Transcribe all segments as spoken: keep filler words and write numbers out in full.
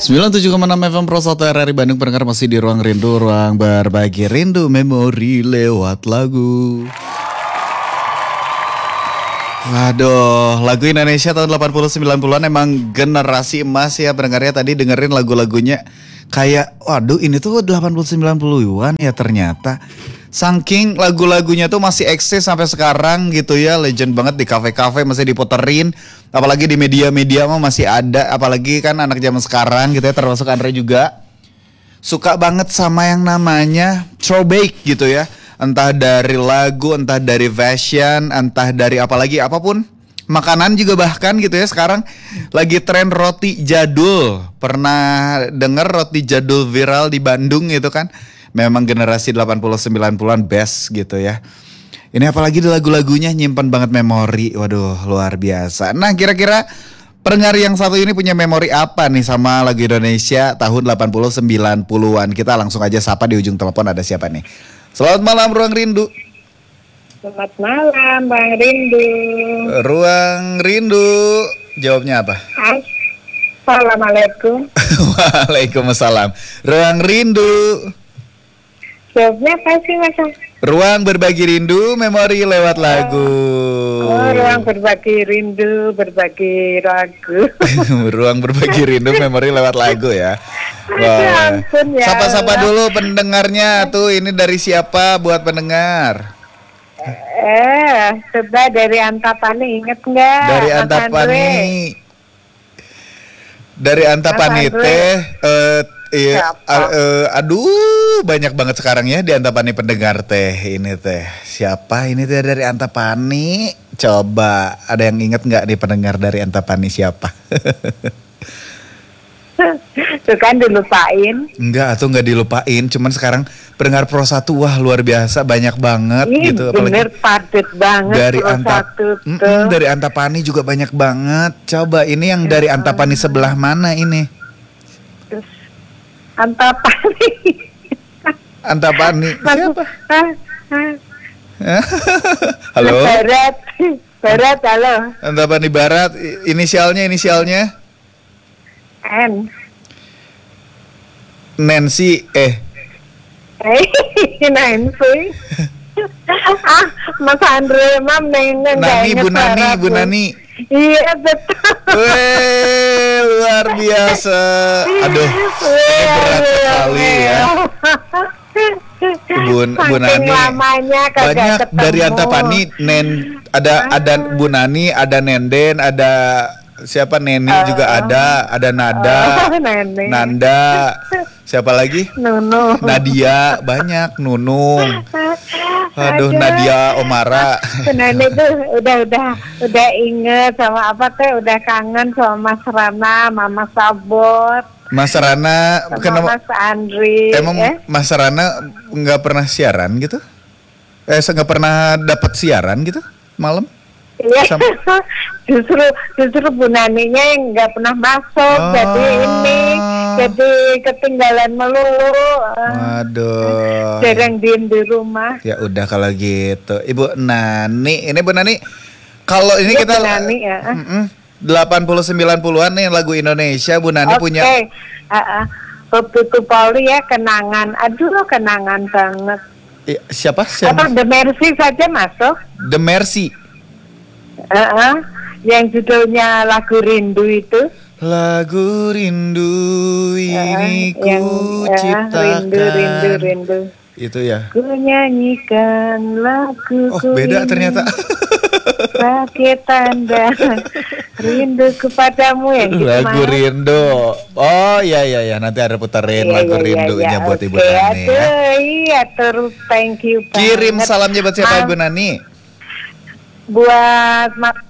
sembilan puluh tujuh koma enam F M Pro satu R R I Bandung, pendengar masih di Ruang Rindu, ruang berbagi rindu memori lewat lagu. Waduh, lagu Indonesia tahun delapan puluh sembilan puluhan emang generasi emas ya pendengarnya. Tadi dengerin lagu-lagunya kayak waduh ini tuh delapan puluh sembilan puluhan ya ternyata. Saking lagu-lagunya tuh masih eksis sampai sekarang gitu ya, legend banget di kafe-kafe masih diputerin, apalagi di media-media mah masih ada, apalagi kan anak zaman sekarang gitu ya, termasuk Andre juga suka banget sama yang namanya throwback gitu ya, entah dari lagu, entah dari fashion, entah dari apalagi apapun, makanan juga bahkan gitu ya. Sekarang lagi tren roti jadul, pernah denger roti jadul viral di Bandung gitu kan? Memang generasi delapan puluh sembilan puluhan best gitu ya. Ini apalagi di lagu-lagunya nyimpen banget memori. Waduh, luar biasa. Nah, kira-kira pendengar yang satu ini punya memori apa nih sama lagu Indonesia tahun delapan puluh sembilan puluhan? Kita langsung aja sapa di ujung telepon, ada siapa nih? Selamat malam Ruang Rindu. Selamat malam Bang Rindu. Ruang Rindu. Jawabnya apa? Assalamualaikum. Waalaikumsalam. Ruang Rindu. Jawabnya apa sih Mas? Ruang berbagi rindu, memori lewat lagu. Oh, ruang berbagi rindu, berbagi lagu. Ruang berbagi rindu, memori lewat lagu ya. Wah. Ampun, ya Sapa-sapa dulu pendengarnya tuh, ini dari siapa buat pendengar? Eh, coba dari Antapani, inget nggak? Dari Antapani. Dari Antapani teh. Uh, Iya, uh, aduh banyak banget sekarang ya di Antapani pendengar teh ini teh. Siapa ini teh dari Antapani? Coba ada yang inget nggak nih pendengar dari Antapani siapa? Tuh kan dilupain. Enggak, atau nggak dilupain. Cuman sekarang pendengar Pro satu wah luar biasa banyak banget. Ih, gitu. Bener padet banget dari Pro Antap, satu tuh. Dari Antapani juga banyak banget. Coba ini yang dari Antapani sebelah mana ini? Antapani. Antapani. Siapa? Halo. Barat. Barat, halo. Antapani Barat. Inisialnya, inisialnya? N. Nancy. Eh. Eh, Nancy. Ah, Mas Andre, Mam, Neng, Nani, Bu Nani, Bu Nani. Iya betul. Weh, luar biasa. Aduh, ini berat sekali ya. Bu, Bu Nani. Banyak dari Antapani. Nen, ada ada Bu Nani, ada Nenden, ada siapa Neni uh, juga ada, ada Nada, uh, Nanda. Siapa lagi? Nunu. Nadia, banyak Nunung. Aduh, Nadia Omara. Nenek tuh udah udah udah inget sama apa teh, udah kangen sama Mas Rana, Mama Sabot. Mas Rana, kenapa? Mas Andri. Emang eh? Mas Rana nggak pernah siaran gitu? Eh, nggak pernah dapat siaran gitu malam? Iya, justru justru Bu Naninya yang nggak pernah masuk, oh. jadi ini jadi ketinggalan melulu. Waduh. Jarang diem di rumah. Ya udah kalau gitu, Ibu Nani, ini Bu Nani, kalau ini ya, kita Bu Nani, ya. delapan puluh sembilan puluhan nih lagu Indonesia, Bu Nani okay. punya. Oke, uh, uh, Putu Poli ya, kenangan, aduh kenangan banget. Ya, siapa? siapa? Apa The Mercy saja masuk? The Mercy. Uh-uh, yang judulnya lagu rindu itu. Lagu rindu ini uh, ku yang, ciptakan. Rindu, rindu, rindu. Itu ya. Ku nyanyikan lagu. Oh beda ternyata. Pakai tanda rindu kepadamu yang gitu. Lagu mah. Rindu. Oh iya iya ya, nanti ada putarin iya, lagu iya, rindunya iya, buat okay, Ibu Nani ya. Iya terus thank you banget. Kirim salamnya buat siapa um, Ibu Nani? Buat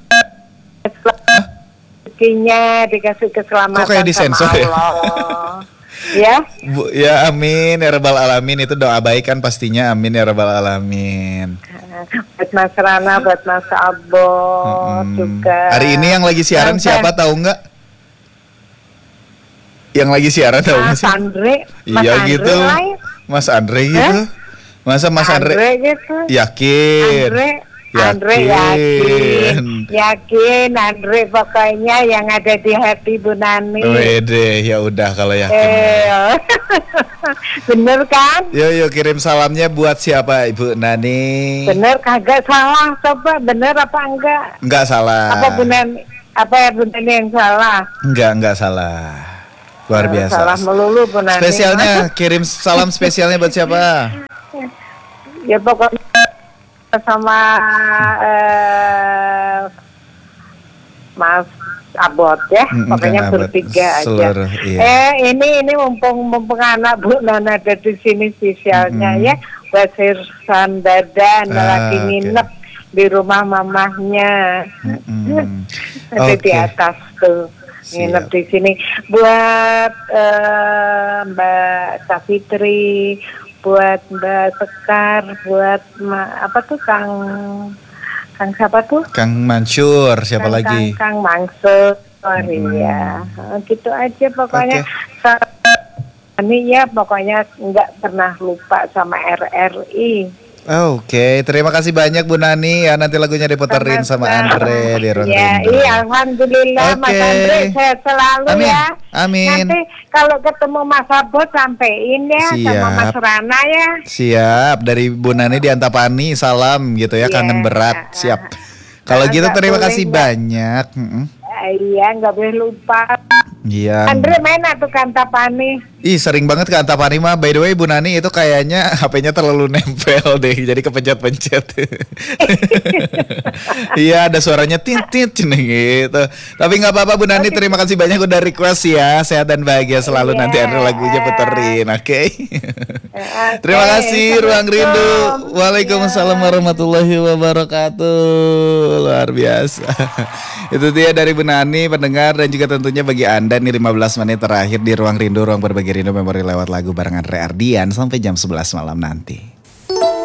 rezekinya dikasih keselamatan. Kok kayak disensor ya? Ya. Bu, ya amin ya rabbal alamin, itu doa baik kan pastinya, amin ya rabbal alamin. Buat Mas Rana, buat Mas Abo hmm. juga. Hari ini yang lagi siaran Sampai. siapa tahu nggak? Yang lagi siaran tahu nggak sih? Mas Andre. Mas iya Andre gitu. Lain. Mas Andre gitu. Eh? Masa Mas Andre? Andre gitu. Yakin? Andre. Andre yakin, yakin Andre pokoknya yang ada di hati Bu Nani. Wede, ya udah kalau yakin. Eh, bener kan? Yuk yuk kirim salamnya buat siapa Ibu Nani? Bener kagak salah, coba bener apa enggak? Enggak salah. Apa Bu Nani? Apa ya Bu Nani yang salah? Enggak enggak salah. Luar biasa. Salah melulu Bu Nani. Spesialnya kirim salam spesialnya buat siapa? Ya pokoknya sama eh, Mas Abot ya, Mm, pokoknya Kang Abot, bertiga aja. seluruh, iya. Eh ini ini mumpung mumpung anak Bu Nana ada di sini spesialnya Mm-mm. ya, buat Sirsan Dadan Ah, lagi oke. nginep di rumah mamahnya. Mm-mm. Ada di Oke. atas tuh. Nginep Siap. di sini buat eh, Mbak Safitri, buat Mbak Sekar, buat Ma, apa tuh Kang Kang siapa tuh? Kang Mansur, siapa Kang, lagi? Kang, Kang Mangsur, Hmm. ya. Gitu aja pokoknya. Oke. Sa- Ini ya pokoknya nggak pernah lupa sama R R I. Oke, terima kasih banyak Bu Nani ya. Nanti lagunya diputerin sama Andre di Ruang Ya, Rindu. iya, alhamdulillah Mas Oke. Andre sehat selalu Amin. ya. Amin. Nanti kalau ketemu Mas Abot sampein ya sama Siap. Mas Rana ya. Siap, dari Bu Nani di Antapani, salam gitu ya, Iya. kangen berat. Siap. Kalau Nah, gitu nggak terima boleh, kasih nggak. banyak. Mm-mm. Eh, Iya, nggak boleh lupa. Iya. Andre main tuh Kantapani. Ih, sering banget ke Antapani mah. By the way, Bu Nani itu kayaknya H P-nya terlalu nempel deh, jadi kepencet-pencet. Iya, ada suaranya tit-tit cenah gitu. Tapi nggak apa-apa Bu Nani, terima kasih banyak udah request ya. Sehat dan bahagia selalu. Iya. Nanti Andre lagunya puterin, oke? Oke, Terima kasih Ruang Rindu. Assalamualaikum. Waalaikumsalam Ya. warahmatullahi wabarakatuh. Luar biasa. Itu dia dari Bu Nani, pendengar, dan juga tentunya bagi Anda nih lima belas menit terakhir di Ruang Rindu, ruang berbagi rindu memori lewat lagu bareng Andre Ardian sampai jam sebelas malam nanti.